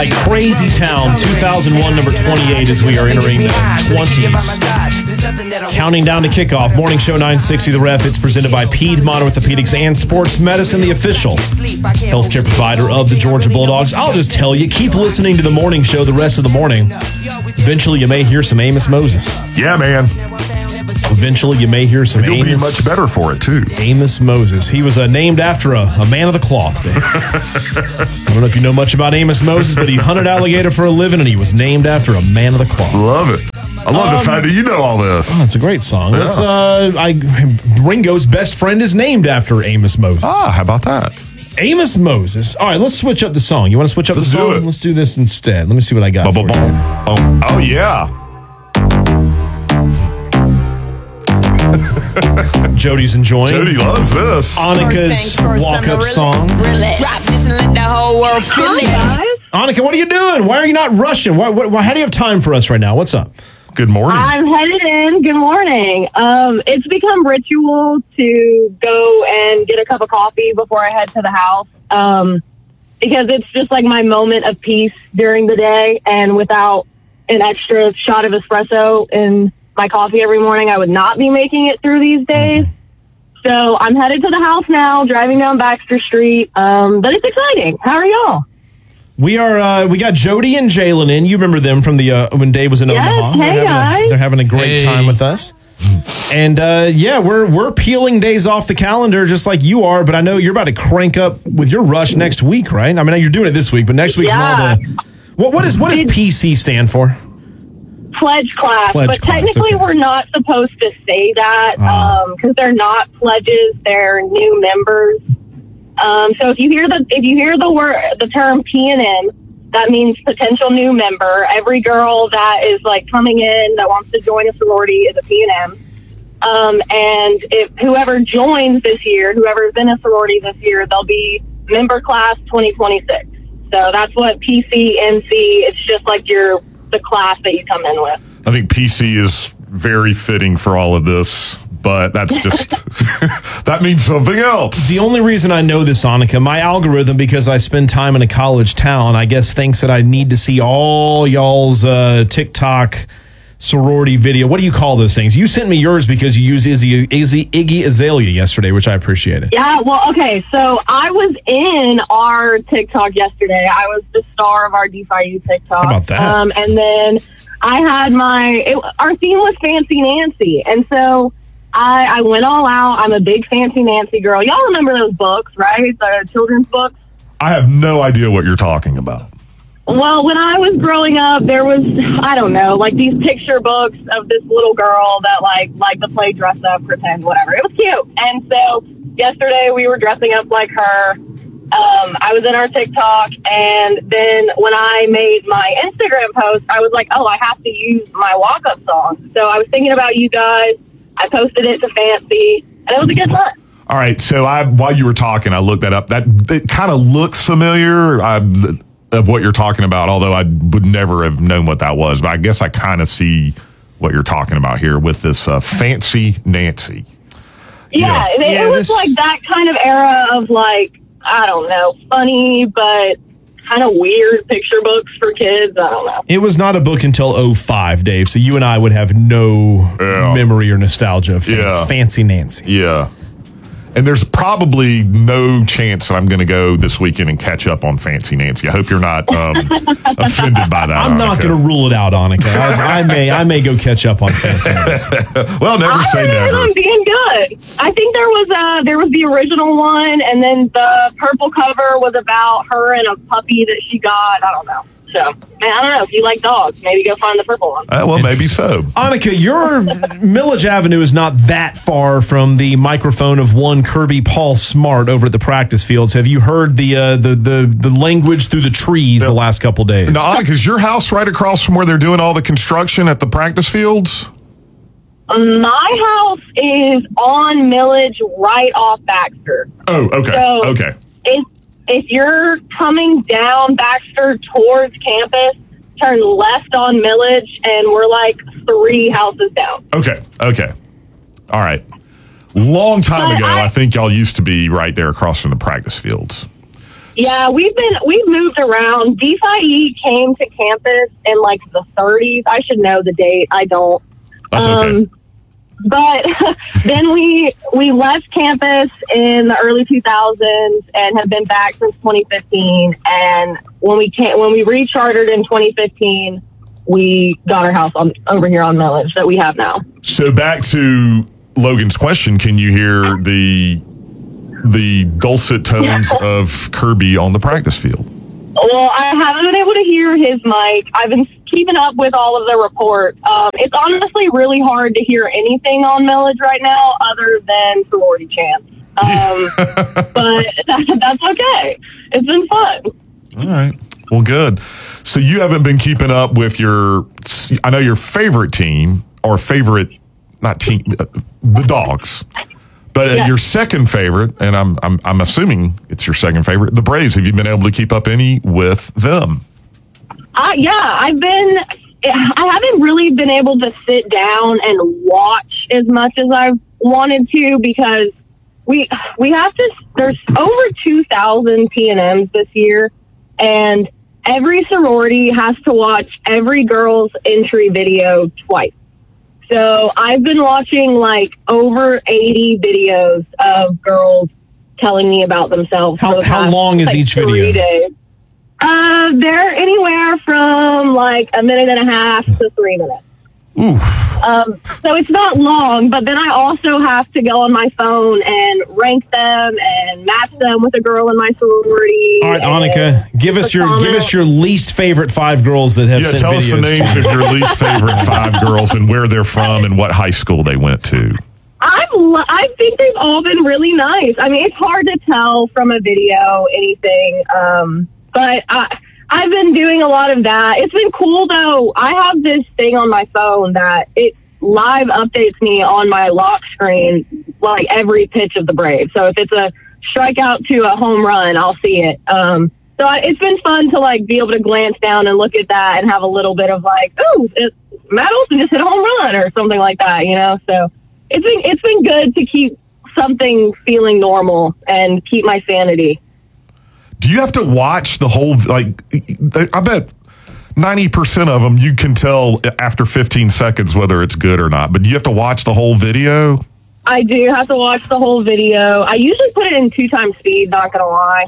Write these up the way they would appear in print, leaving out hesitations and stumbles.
Crazy Town 2001, number 28, as we are entering the 20s. Counting down to kickoff. Morning Show 960 The Ref. It's presented by Piedmont Orthopedics and Sports Medicine, the official healthcare provider of the Georgia Bulldogs. I'll just tell you, keep listening to the morning show the rest of the morning. Eventually, you may hear some Amos Moses. Yeah, man. Eventually, you may hear some You'll be much better for it, too. Amos Moses. He was named after a man of the cloth, Dave. I don't know if you know much about Amos Moses, but he hunted alligator for a living, and he was named after a man of the cloth. Love it. I love the fact that you know all this. Oh, it's a great song. Yeah. Ringo's best friend is named after Amos Moses. Ah, how about that? Amos Moses. All right, let's switch up the song. You want to switch up the song? Do it. Let's do this instead. Let me see what I got for you. Oh, yeah. Jody's enjoying. Jody loves this. Annika's walk-up song. Drop this and let the whole world feel it. Annika, what are you doing? Why are you not rushing? How do you have time for us right now? What's up? Good morning. I'm headed in. Good morning. It's become ritual to go and get a cup of coffee before I head to the house because it's just like my moment of peace during the day, and without an extra shot of espresso in my coffee every morning, I would not be making it through these days. So I'm headed to the house now, driving down Baxter Street. But it's exciting. How are y'all? We are. We got Jody and Jalen in. You remember them from the when Dave was in Omaha. Hey, guys. They're having a great time with us. And we're peeling days off the calendar just like you are. But I know you're about to crank up with your rush next week, right? I mean, you're doing it this week, but next week's Yeah. what does PC stand for? Pledge class, Pledge but class, technically okay. we're not supposed to say that because they're not pledges; they're new members. So if you hear the term P&M, that means potential new member. Every girl that is like coming in that wants to join a sorority is a P&M. And if whoever joins this year, whoever's in a sorority this year, they'll be member class 2026. So that's what PCNC. It's just like the class that you come in with. I think PC is very fitting for all of this, but that's just, that means something else. The only reason I know this, Annika, my algorithm, because I spend time in a college town, I guess thinks that I need to see all y'all's TikTok sorority video. What do you call those things? You sent me yours because you used Iggy Azalea yesterday, which I appreciated. Yeah, well, okay, so I was in our TikTok yesterday. I was the star of our DeFi TikTok. How about that? And then I had our theme was Fancy Nancy, and so I went all out. I'm a big Fancy Nancy girl. Y'all remember those books, right? The children's books? I have no idea what you're talking about. Well, when I was growing up, there was, I don't know, like these picture books of this little girl that liked to play dress up, pretend, whatever. It was cute. And so yesterday we were dressing up like her. I was in our TikTok, and then when I made my Instagram post, I was like, oh, I have to use my walk-up song. So I was thinking about you guys. I posted it to Fancy, and it was a good time. All right, so while you were talking, I looked that up. It kind of looks familiar. Of what you're talking about, although I would never have known what that was. But I guess I kind of see what you're talking about here with this Fancy Nancy. Yeah, it was like that kind of era of like, I don't know, funny, but kind of weird picture books for kids. I don't know. It was not a book until 2005, Dave, so you and I would have no memory or nostalgia of Fancy Nancy. Yeah. And there's probably no chance that I'm going to go this weekend and catch up on Fancy Nancy. I hope you're not offended by that. I'm not going to rule it out, Annika. I may go catch up on Fancy Nancy. Well, never say never. I'm being good. I think there was the original one, and then the purple cover was about her and a puppy that she got. I don't know. So, man, I don't know. If you like dogs, maybe go find the purple one. Well, maybe so. Annika, your Millage Avenue is not that far from the microphone of one Kirby Paul Smart over at the practice fields. Have you heard the language through the trees the last couple days? No, Annika, is your house right across from where they're doing all the construction at the practice fields? My house is on Millage, right off Baxter. Oh, okay. So okay. If you're coming down Baxter towards campus, turn left on Millage, and we're like 3 houses down. Okay. All right. Long time ago, I think y'all used to be right there across from the practice fields. Yeah, we've moved around. DeFi came to campus in like the 30s. I should know the date. I don't. That's okay. But then we left campus in the early 2000s and have been back since 2015. And when we rechartered in 2015, we got our house over here on Milledge that we have now. So back to Logan's question, can you hear the dulcet tones of Kirby on the practice field? Well, I haven't been able to hear his mic. I've been keeping up with all of the reports. It's honestly really hard to hear anything on Milledge right now other than sorority chants. But that's okay. It's been fun. All right. Well, good. So you haven't been keeping up with I know your favorite team or not team, the Dogs. But Yes. your second favorite, and I'm assuming it's your second favorite, the Braves. Have you been able to keep up any with them? Yeah, I haven't really been able to sit down and watch as much as I wanted to because we have to. There's over 2,000 P&Ms this year, and every sorority has to watch every girl's entry video twice. So I've been watching like over 80 videos of girls telling me about themselves. How long is each video? 3 days. They're anywhere from like a minute and a half to 3 minutes. Ooh. So it's not long, but then I also have to go on my phone and rank them and match them with a girl in my sorority. All right, Annika, give us your least favorite 5 girls that have sent tell us the videos names to of you. your least favorite 5 girls and where they're from and what high school they went to. I think they've all been really nice. I mean, it's hard to tell from a video anything, but I've been doing a lot of that. It's been cool, though. I have this thing on my phone that it live updates me on my lock screen, like every pitch of the Braves. So if it's a strikeout to a home run, I'll see it. It's been fun to like be able to glance down and look at that and have a little bit of like, oh, Matt Olson just hit a home run or something like that, you know? So it's been good to keep something feeling normal and keep my sanity. Do you have to watch the whole, like, I bet 90% of them you can tell after 15 seconds whether it's good or not, but do you have to watch the whole video? I do have to watch the whole video. I usually put it in 2 times speed, not going to lie.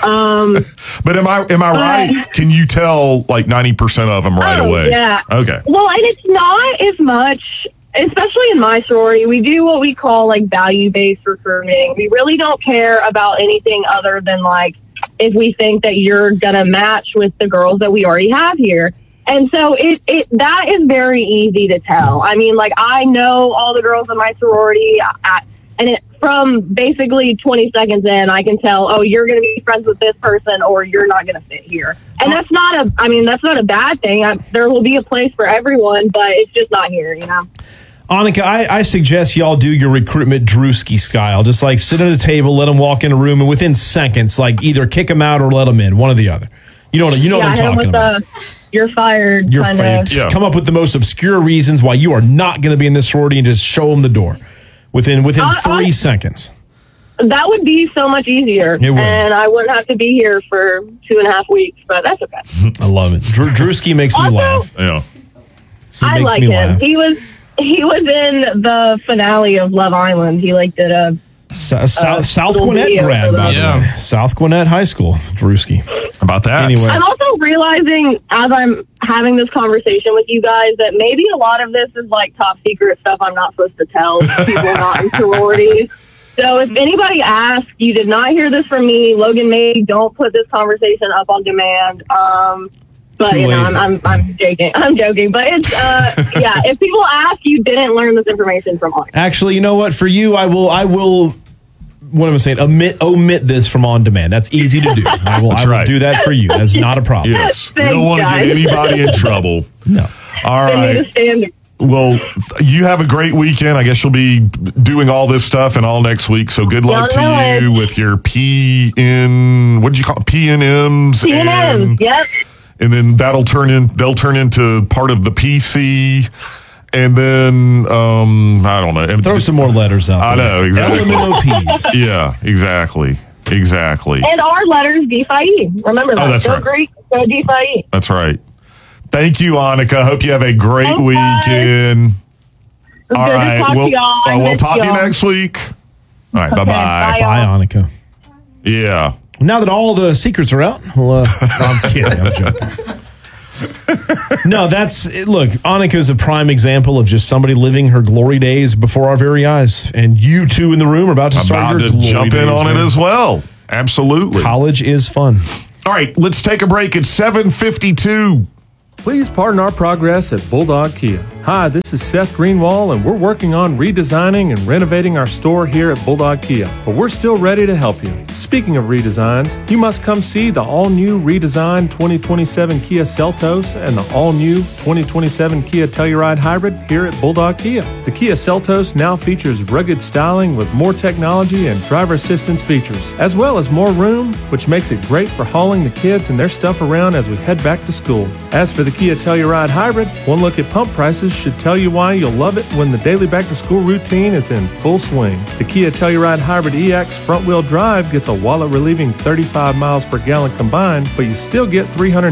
But am I right? Can you tell like 90% of them right away? Yeah. Okay. Well, and it's not as much, especially in my sorority, we do what we call like value-based recruiting. We really don't care about anything other than like, if we think that you're going to match with the girls that we already have here. And so that is very easy to tell. I mean, like, I know all the girls in my sorority, from basically 20 seconds in, I can tell, oh, you're going to be friends with this person or you're not going to fit here. And that's not a bad thing. There will be a place for everyone, but it's just not here, you know? Annika, I suggest y'all do your recruitment Drewski style. Just like sit at a table, let them walk in a room, and within seconds, like either kick them out or let them in, one or the other. You know what I'm talking about. You're fired. You're fired. Yeah. Come up with the most obscure reasons why you are not going to be in this sorority and just show them the door within 3 seconds. That would be so much easier, It would. and I wouldn't have to be here for 2.5 weeks, but that's okay. I love it. Drewski makes me Also, laugh. Yeah. I makes like me him. laugh. He was in the finale of Love Island. He like did a South little Gwinnett video grad, for by them. the way. South Gwinnett High School, Drewski. About that. Anyway. I'm also realizing as I'm having this conversation with you guys that maybe a lot of this is like top secret stuff I'm not supposed to tell people not in sororities. So if anybody asks, you did not hear this from me. Logan May, don't put this conversation up on demand. But Too you know, late. I'm joking. I'm joking. But it's yeah. If people ask, you didn't learn this information from us. Actually, you know what? For you, I will. What am I saying? Omit this from on demand. That's easy to do. I will right. do that for you. That's not a problem. Yes. We Thanks, don't want to get guys. anybody in trouble. No. All They need right. a standard. Well, you have a great weekend. I guess you'll be doing all this stuff and all next week. So good luck to Y'all know you with your what did you call it? PNMs? PNM. Yep. And then they'll turn into part of the PC. And then, I don't know. Throw some more letters out I there. know, exactly. LMNOPs. Yeah, exactly. Exactly. And our letters DPHI. Remember that. That's Go right. Greek, go DPHI. That's right. Thank you, Annika. Hope you have a great Thanks, weekend. Good All to right. talk to y'all. I We'll miss talk to you y'all. next week. All right. Okay, Bye-bye. bye. Bye, Annika. Yeah. Now that all the secrets are out, well, no, I'm kidding. I'm joking. No, look, Annika is a prime example of just somebody living her glory days before our very eyes. And you two in the room are about to start About your to glory jump in days, on it man. as well. Absolutely. College is fun. All right. Let's take a break at 7:52. Please pardon our progress at Bulldog Kia. Hi, this is Seth Greenwall, and we're working on redesigning and renovating our store here at Bulldog Kia, but we're still ready to help you. Speaking of redesigns, you must come see the all-new redesigned 2027 Kia Seltos and the all-new 2027 Kia Telluride Hybrid here at Bulldog Kia. The Kia Seltos now features rugged styling with more technology and driver assistance features, as well as more room, which makes it great for hauling the kids and their stuff around as we head back to school. As for the Kia Telluride Hybrid, one look at pump prices should tell you why you'll love it when the daily back-to-school routine is in full swing. The Kia Telluride Hybrid EX front-wheel drive gets a wallet-relieving 35 miles per gallon combined, but you still get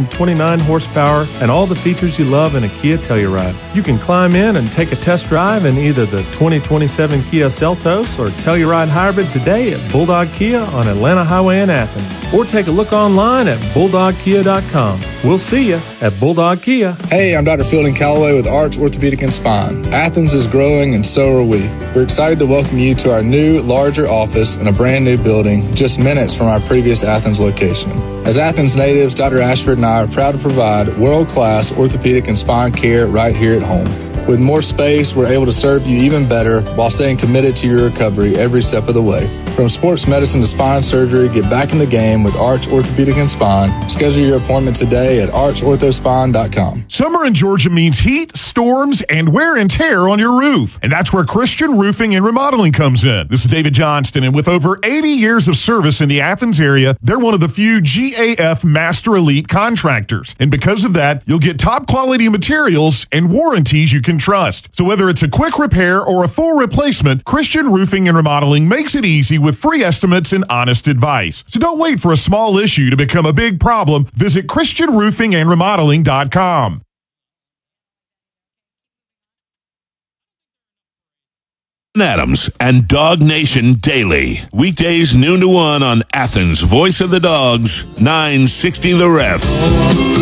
329 horsepower and all the features you love in a Kia Telluride. You can climb in and take a test drive in either the 2027 Kia Seltos or Telluride Hybrid today at Bulldog Kia on Atlanta Highway in Athens, or take a look online at bulldogkia.com. We'll see you at Bulldog Kia. Hey, I'm Dr. Fielding Calloway with Arch Orthopedic and Spine. Athens is growing and so are we. We're excited to welcome you to our new, larger office in a brand new building just minutes from our previous Athens location. As Athens natives, Dr. Ashford and I are proud to provide world-class orthopedic and spine care right here at home. With more space, we're able to serve you even better while staying committed to your recovery every step of the way. From sports medicine to spine surgery, get back in the game with Arch Orthopedic and Spine. Schedule your appointment today at archorthospine.com. Summer in Georgia means heat, storms, and wear and tear on your roof. And that's where Christian Roofing and Remodeling comes in. This is David Johnston, and with over 80 years of service in the Athens area, they're one of the few GAF Master Elite contractors. And because of that, you'll get top quality materials and warranties you can trust. So whether it's a quick repair or a full replacement, Christian Roofing and Remodeling makes it easy with free estimates and honest advice. So don't wait for a small issue to become a big problem. Visit ChristianRoofingandRemodeling.com. Adams and Dog Nation Daily. Weekdays noon to 1 on Athens' Voice of the Dogs, 960 The Ref.